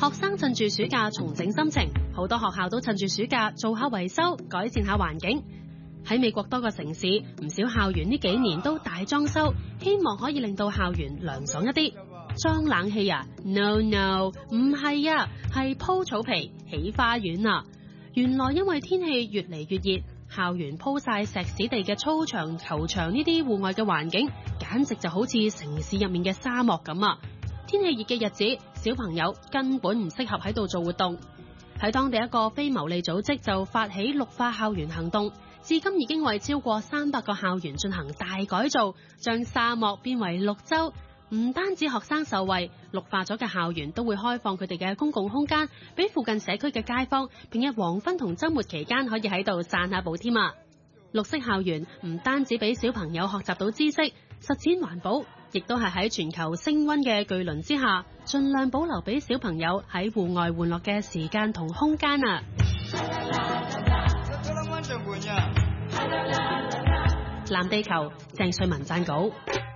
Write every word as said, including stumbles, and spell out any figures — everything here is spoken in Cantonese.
學生趁住暑假重整心情，好多學校都趁住暑假做下維修，改善下環境。喺美國多個城市，唔少校園呢幾年都大裝修，希望可以令到校園涼爽一啲。裝冷氣啊 ？No no， 唔係啊，係鋪草皮、起花園啊。原來因為天氣越嚟越熱，校園鋪晒石屎地嘅操場、球場呢啲戶外嘅環境，簡直就好似城市入面嘅沙漠咁啊！天氣熱嘅日子，小朋友根本唔適合喺度做活動。喺當地一個非牟利組織就發起綠化校園行動，至今已經為超過三百個校園進行大改造，將沙漠變為綠洲。唔單止學生受惠，綠化咗嘅校園都會開放佢哋嘅公共空間，俾附近社區嘅街坊，平日黃昏同週末期間可以喺度散下步添啊！綠色校園唔單止俾小朋友學習到知識，實踐環保，亦都係喺全球升溫嘅巨輪之下，盡量保留俾小朋友喺戶外玩樂嘅時間同空間啊！藍地球，鄭瑞文撰稿。